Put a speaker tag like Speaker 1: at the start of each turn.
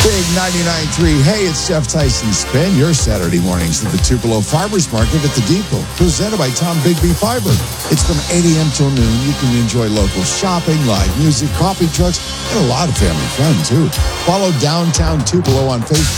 Speaker 1: Big 99.3. Hey, it's Jeff Tyson. Spend your Saturday mornings at the Tupelo Farmers Market at the Depot, presented by Tom Bigby Fiber. It's from 8 a.m. till noon. You can enjoy local shopping, live music, coffee trucks, and a lot of family fun, too. Follow Downtown Tupelo on Facebook.